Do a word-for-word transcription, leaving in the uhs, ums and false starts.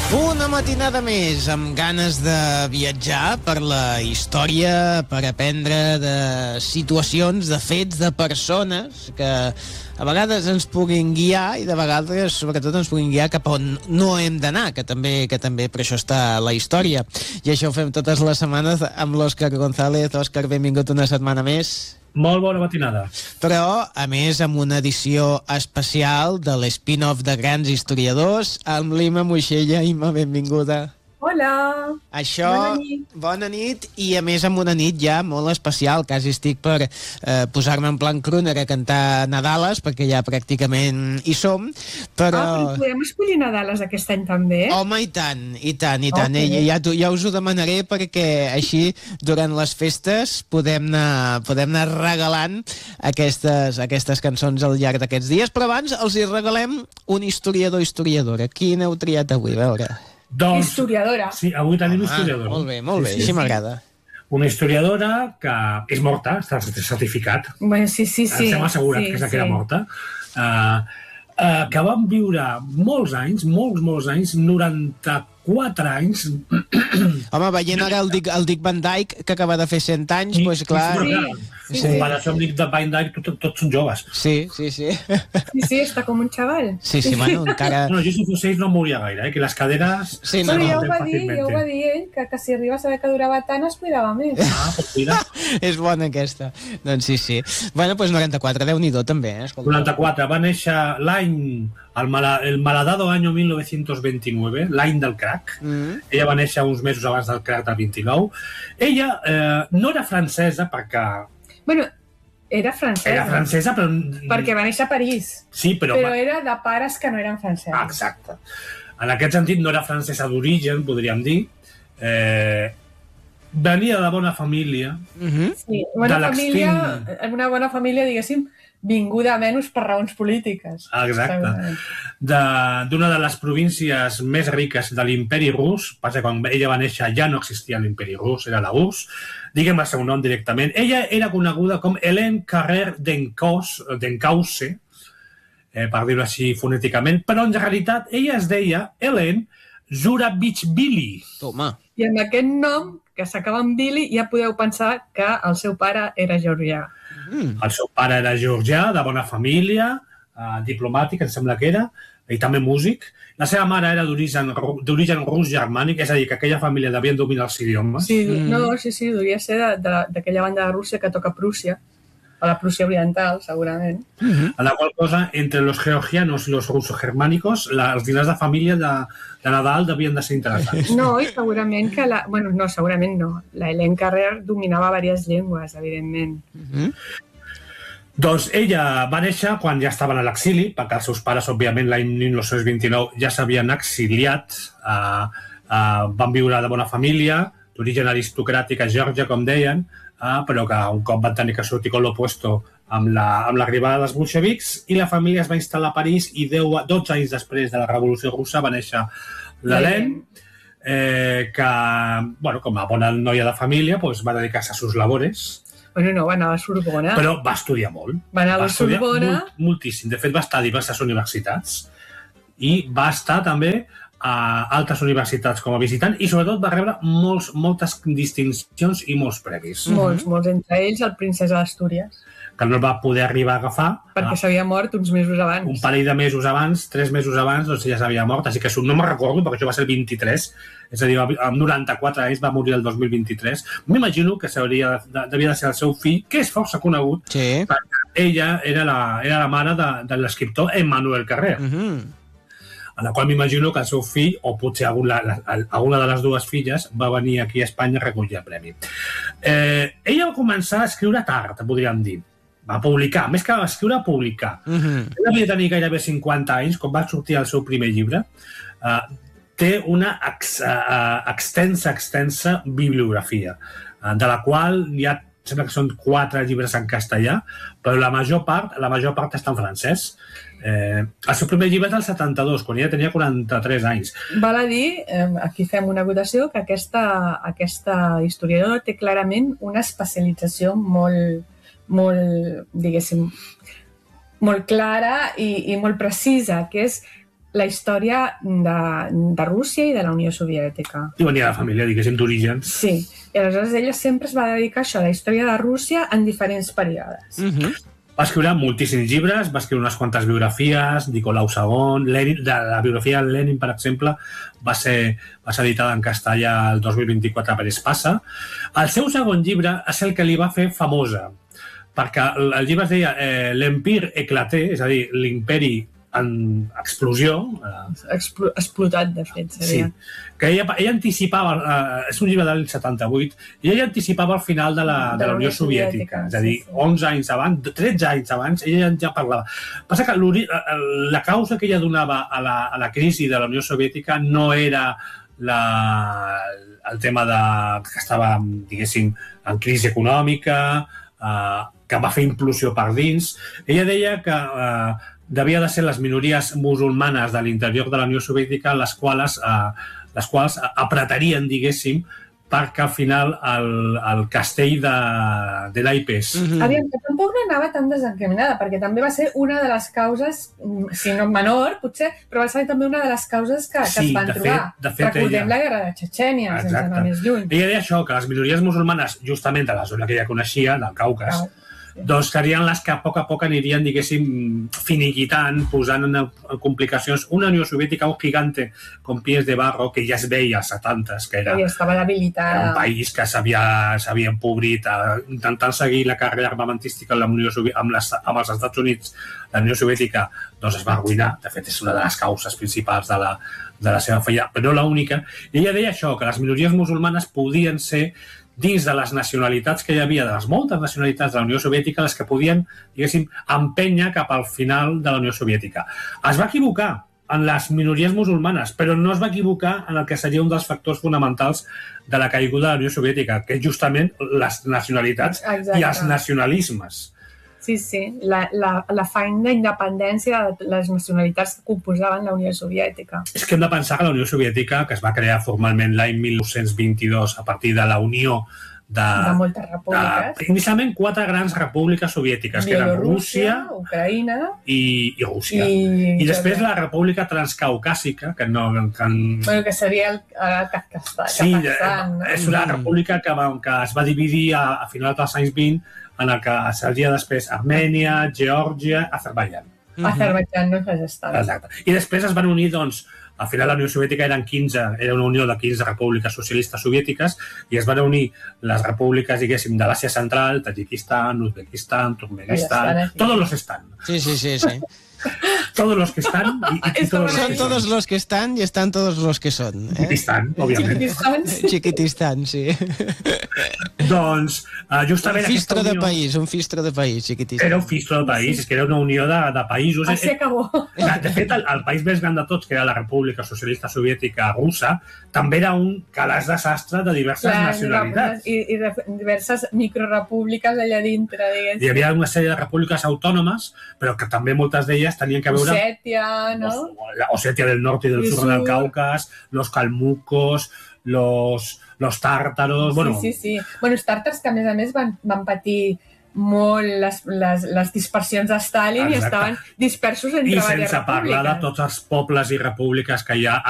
Una matinada més amb ganes de viatjar per la història, per aprendre de situacions, de fets, de persones que a vegades ens puguin guiar i de vegades, sobretot, ens puguin guiar cap on no hem d'anar, que també, que també per això està la història. I això ho fem totes les setmanes amb l'Òscar González. Òscar, benvingut una setmana més. Molt bona matinada. Però, a més, amb una edició especial de l'spin-off de grans historiadors, amb l'Ima Moixella. Ima, benvinguda. Hola. Això, bona nit. Bona nit, i a més amb una nit ja molt especial. Quasi estic per eh, posar-me en plan crooner a cantar Nadales, perquè ja pràcticament hi som, però... Ah, però podem escollir Nadales aquest any també? Home, i tant, i tant, i tant. Okay. I ja, ja us ho demanaré perquè així, durant les festes, podem anar, podem anar regalant aquestes, aquestes cançons al llarg d'aquests dies, però abans els hi regalem un historiador historiadora. Quin heu triat avui? A veure... Doncs, historiadora. Sí, avui tenim ah, historiadora. Molt bé, molt bé, sí, sí, així sí. m'agrada. Una historiadora que és morta, està certificat. Bueno, sí, sí, sí. Estem assegurats sí, que és la sí. que era morta. Uh, uh, que van viure molts anys, molts, molts anys, noranta-quatre anys. Home, veient ara el Dick, el Dick Van Dyke, que acaba de fer cent anys, doncs pues, clar... Sí, Sí, en sí. comparació amb Dick Van Dyke, tots, tots són joves. Sí, sí, sí. Sí, sí, està com un xaval. Sí, sí, bueno, encara... No, jo si fos ells no mouria gaire, eh? Que les caderes... Sí, no, Però no. ja ho va dir, fàcilment. ja ho va dir ell, que, que si arriba a saber que durava tant es cuidava més. Ah, pues mira. És bona aquesta. Doncs sí, sí. Bueno, doncs noranta-quatre, Déu-n'hi-do també, eh? Escolta. noranta-quatre, va néixer l'any, el, mala, el maladado año mil novecientos veintinueve, l'any del crack. Mm. Ella va néixer uns mesos abans del crack del vint-i-nou. Ella eh, no era francesa perquè... Bueno, era francesa. Era francesa, però... Perquè va néixer a París. Sí, però... Però era de pares que no eren francesos. Ah, exacte. En aquest sentit, no era francesa d'origen, podríem dir. Eh, venia de bona família. Mm-hmm. Sí, bona de família, l'extint. una bona família, diguéssim, vinguda menys per raons polítiques. Ah, exacte. De- D'una de, de les províncies més riques de l'imperi rus, passa que quan ella va néixer ja no existia l'imperi rus, era la U R S S, diguem el seu nom directament. Ella era coneguda com Hélène Carrère d'Encausse, eh, per dir-ho així fonèticament, però en realitat ella es deia Hélène Zurabichvili. Toma. I amb aquest nom, que s'acaba en Billy, ja podeu pensar que el seu pare era georgià. Mm. El seu pare era georgià, de bona família, eh, diplomàtic, em sembla que era, i també músic. La seva mare era d'origen ru- d'origen rus germànic, és a dir, que aquella família devien dominar els idiomes. Sí, Mm. no, sí, sí, devia ser de- de- d'aquella banda de Rússia que toca Prússia, a la Prússia Oriental, segurament. Mm-hmm. A la qual cosa, entre los georgianos i los rusos-germànicos, la, els dinars de família de, de Nadal devien de ser interessants. No, i segurament que la... Bueno, no, segurament no. La Hélène Carrère dominava diverses llengües, evidentment. Mm-hmm. Doncs ella va néixer quan ja estaven a l'exili, perquè els seus pares, òbviament, l'any mil nou-cents vint-i-nou ja s'havien exiliat, eh, eh, van viure de bona família, d'origen aristocràtic a Geòrgia, com deien, eh, però que un cop van tenir que sortir con l'opuesto amb la- amb l'arribada dels bolxevics, i la família es va instal·lar a París, i deu, dotze anys després de la Revolució Russa va néixer l'Hélène, eh, que, bueno, com a bona noia de família, doncs, va dedicar-se a sus labores. Bueno, no, va anar a la Sorbona. Però va estudiar molt. Va anar a la estudiar Sorbona. molt, moltíssim. De fet, va estar a diverses universitats i va estar també a altres universitats com a visitant i, sobretot, va rebre molts, moltes distincions i molts premis, Molts, molts, entre ells el Princesa d'Astúries, que no el va poder arribar a agafar. perquè Ah, s'havia mort uns mesos abans. un parell de mesos abans, tres mesos abans, doncs ja s'havia mort, així que no me'n recordo, perquè això va ser el vint-i-tres, és a dir, amb noranta-quatre anys va morir el dos mil vint-i-tres. M'imagino que s'hauria de, devia de ser el seu fill, que és força conegut, Sí. perquè ella era la, era la mare de, de l'escriptor Emmanuel Carrère, Mm-hmm. a la qual m'imagino que el seu fill, o potser alguna, la, alguna de les dues filles, va venir aquí a Espanya a recollir el premi. Eh, ella va començar a escriure tard, podríem dir. Va publicar, més que va escriure, a publicar. Mm-hmm. Ella havia de tenir gairebé cinquanta anys, quan va sortir el seu primer llibre. Uh, té una ex, uh, extensa, extensa bibliografia, uh, de la qual hi ha, sembla que són quatre llibres en castellà, però la major part, la major part està en francès. Eh, el seu primer llibre és del setanta-dos, quan ella tenia quaranta-tres anys. Val a dir, eh, aquí fem una votació, que aquesta, aquesta historiadora té clarament una especialització molt, molt, diguéssim, molt clara i, i molt precisa, que és la història de, de Rússia i de la Unió Soviètica. I venia de família, diguéssim, d'orígens. Sí, i aleshores ella sempre es va dedicar a això, a la història de Rússia en diferents períodes. Mhm. Va escriure moltíssims llibres, va escriure unes quantes biografies, Nicolau segon, Lenin, de la biografia de Lenin, per exemple, va ser, va ser editada en castellà el dos mil vint-i-quatre per Espasa. El seu segon llibre és el que li va fer famosa, perquè el llibre es deia eh, L'Empire éclaté, és a dir, l'imperi en explosió. Eh, Expl explotat, de fet, seria. Sí, que ella, ella anticipava, eh, és un llibre del setanta-vuit, i ella anticipava el final de la, de la Unió Soviètica, és a dir, sí, sí. onze anys abans, tretze anys abans, ella ja parlava. Passa que la causa que ella donava a la, a la crisi de la Unió Soviètica no era la, el tema de, que estava, diguéssim, en crisi econòmica, eh, que va fer implosió per dins. Ella deia que eh, devia de ser les minories musulmanes de l'interior de la Unió Soviètica les quals, eh, les quals apretarien, diguéssim, perquè al final el, el castell de, de l'Aipes... Mm-hmm. Aviam, que tampoc no anava tan desencaminada, perquè també va ser una de les causes, si no menor, potser, però va ser també una de les causes que, que sí, es van de trobar. Fet, de fet, Recordem ella... la guerra de Txetxènia, sense anar més lluny. Ella deia això, que les minories musulmanes, justament de la zona que ella coneixia, del Caucas, ah. doncs serien les que a poc a poc anirien, diguéssim, finiquitant, posant en complicacions una Unió Soviètica, un gigante com pies de barro, que ja es veia als setanta, que era, estava debilitada. Era un país que s'havia empobrit, eh, intentant seguir la carrera armamentística amb, la Unió Soviètica, amb, les, amb els Estats Units. La Unió Soviètica doncs, es va arruïnar, de fet és una de les causes principals de la, de la seva falla, però no l'única. I ella deia això, que les minories musulmanes podien ser dins de les nacionalitats que hi havia, de les moltes nacionalitats de la Unió Soviètica, les que podien, diguéssim, empènyer cap al final de la Unió Soviètica. Es va equivocar en les minories musulmanes, però no es va equivocar en el que seria un dels factors fonamentals de la caiguda de la Unió Soviètica, que és justament les nacionalitats Exacte. I els nacionalismes. Sí, sí, la, la, la feina d'independència de les nacionalitats que composaven la Unió Soviètica. És que hem de pensar que la Unió Soviètica, que es va crear formalment l'any mil nou-cents vint-i-dos a partir de la unió de, de moltes repúbliques. De, inicialment quatre grans repúbliques soviètiques, que eren Rússia, Ucraïna i, i Rússia. I, I després la República Transcaucàsica, que no... Que, bueno, que seria el, el Kazakistan. Sí, no? És una república que, va, que es va dividir a, a finals dels anys vint, en el que seria després Armènia, Geòrgia, Azerbaidjan. Mm-hmm. Azerbaidjan no és Kazakhstan. Exacte. I després es van unir, doncs, al final la Unió Soviètica eren quinze, era una unió de quinze repúbliques socialistes soviètiques, i es van unir les repúbliques, diguéssim, de l'Àsia Central, Tadjikistan, Uzbekistan, Turkmenistan, tots los estan. Sí, sí, sí, sí. Todos los que están y, y todos los son que todos son. los que están y están todos los que son. Eh? Chiquitistán, òbviament. Chiquitistán, Chiquitistán, sí. Doncs, uh, justament... Un fistro unió... de país, un fistro de país, Chiquitistán. Era un fistro de país, sí. És que era una unió de, de països. Així acabó. De fet, el, el país més gran de tots, que era la República Socialista Soviètica Russa, també era un calaix de sastre de diverses Clar, nacionalitats. I, i de diverses microrepúbliques allà dintre, diguéssim. Hi havia una sèrie de repúbliques autònomes, però que també moltes d'elles tenien que veure... Osètia, no? La Osètia del Norte i del Sur del Caucas, los calmucos, los, los tàrtaros... Sí, bueno, sí, sí. Bueno, els tàrtars que, a més a més, van, van patir molt les, les, les dispersions de Stalin. Exacte. I estaven dispersos entre diverses repúbliques. I sense parlar de tots els pobles i repúbliques que hi ha